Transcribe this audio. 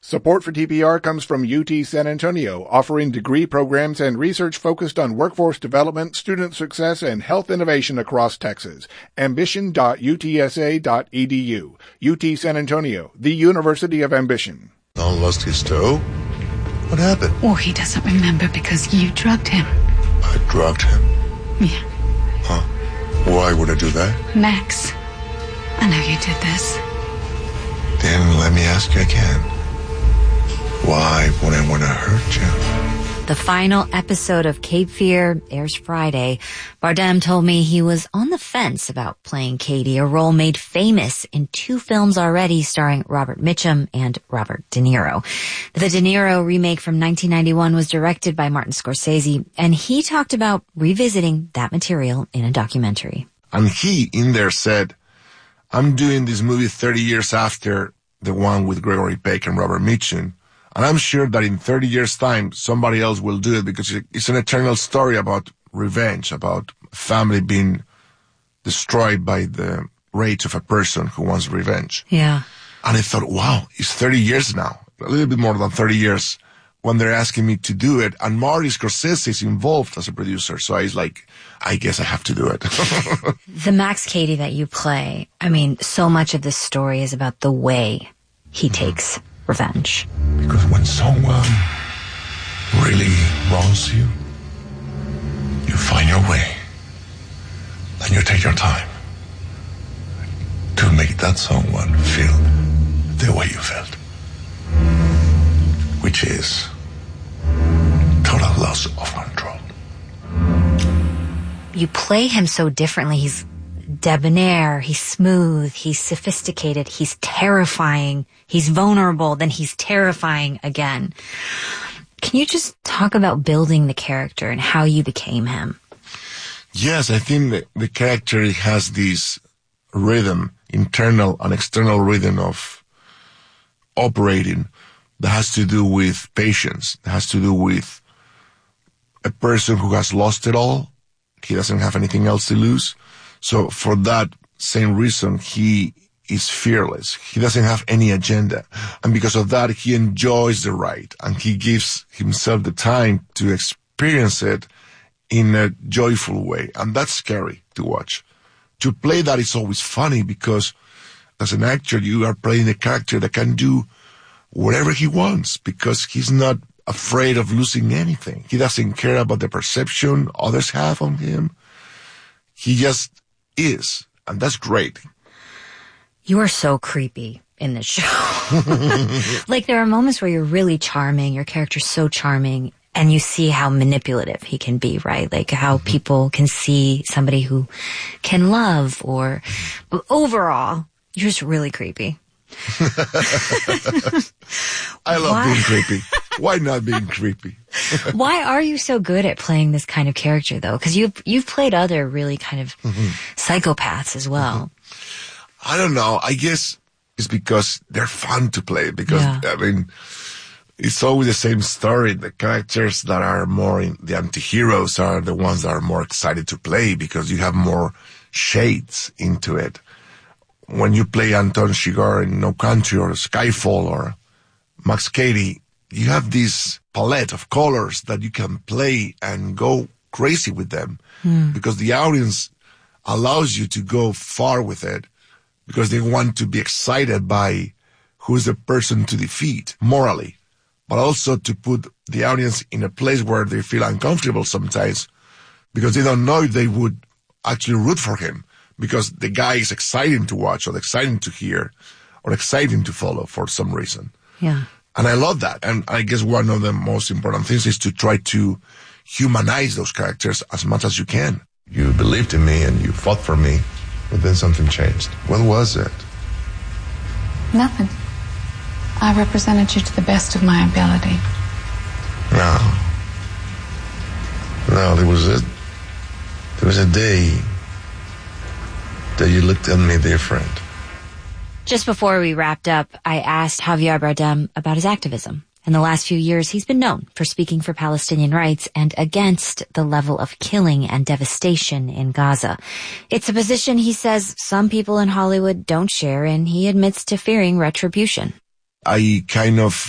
Support for TPR comes from UT San Antonio, offering degree programs and research focused on workforce development, student success, and health innovation across Texas. Ambition.utsa.edu. UT San Antonio, the University of Ambition. Don lost his toe? What happened? Oh, he doesn't remember because you drugged him. I drugged him? Yeah. Huh? Why would I do that? Max, I know you did this. Then let me ask you again. Why would I want to hurt you? The final episode of Cape Fear airs Friday. Bardem told me he was on the fence about playing Katie, a role made famous in 2 films already starring Robert Mitchum and Robert De Niro. The De Niro remake from 1991 was directed by Martin Scorsese, and he talked about revisiting that material in a documentary. And he, in there, said, I'm doing this movie 30 years after the one with Gregory Peck and Robert Mitchum. And I'm sure that in 30 years' time, somebody else will do it because it's an eternal story about revenge, about family being destroyed by the rage of a person who wants revenge. Yeah. And I thought, wow, it's 30 years now, a little bit more than 30 years when they're asking me to do it. And Marty Scorsese is involved as a producer. So I was like, I guess I have to do it. The Max Cady that you play, I mean, so much of this story is about the way he takes revenge. Because when someone really wrongs you, you find your way. And you take your time to make that someone feel the way you felt. Which is total loss of control. You play him so differently. He's debonair, he's smooth, he's sophisticated, he's terrifying, he's vulnerable, then he's terrifying again. Can you just talk about building the character and how you became him? Yes, I think the character has this rhythm, internal and external rhythm of operating that has to do with patience, that has to do with a person who has lost it all. He doesn't have anything else to lose. So for that same reason, he is fearless. He doesn't have any agenda. And because of that, he enjoys the ride and he gives himself the time to experience it in a joyful way. And that's scary to watch. To play that is always funny because as an actor, you are playing a character that can do whatever he wants because he's not afraid of losing anything. He doesn't care about the perception others have on him. He just is, and that's great. You are so creepy in this show. Like, there are moments where you're really charming, your character's so charming, and you see how manipulative he can be, right? Like, how people can see somebody who can love, but overall, you're just really creepy. I love being creepy. Why not being creepy? Why are you so good at playing this kind of character, though? Because you've played other really kind of psychopaths as well. I don't know. I guess it's because they're fun to play. Because, I mean, it's always the same story. The characters that are more the anti-heroes are the ones that are more excited to play because you have more shades into it. When you play Anton Chigurh in No Country or Skyfall or Max Cady, you have this palette of colors that you can play and go crazy with them because the audience allows you to go far with it because they want to be excited by who's the person to defeat morally, but also to put the audience in a place where they feel uncomfortable sometimes because they don't know if they would actually root for him because the guy is exciting to watch or exciting to hear or exciting to follow for some reason. Yeah. And I love that. And I guess one of the most important things is to try to humanize those characters as much as you can. You believed in me and you fought for me, but then something changed. What was it? Nothing. I represented you to the best of my ability. No, there was a day that you looked at me different. Just before we wrapped up, I asked Javier Bardem about his activism. In the last few years, he's been known for speaking for Palestinian rights and against the level of killing and devastation in Gaza. It's a position he says some people in Hollywood don't share, and he admits to fearing retribution. I kind of